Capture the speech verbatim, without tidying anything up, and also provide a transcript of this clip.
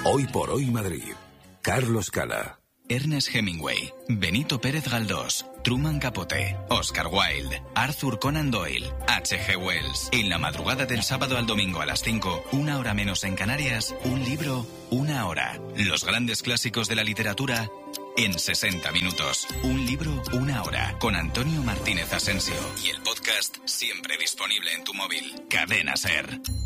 Hoy por hoy Madrid. Carlos Cala. Ernest Hemingway, Benito Pérez Galdós, Truman Capote, Oscar Wilde, Arthur Conan Doyle, H G Wells. En la madrugada del sábado al domingo a las cinco, una hora menos en Canarias, un libro, una hora. Los grandes clásicos de la literatura en sesenta minutos. Un libro, una hora. Con Antonio Martínez Asensio. Y el podcast siempre disponible en tu móvil. Cadena SER.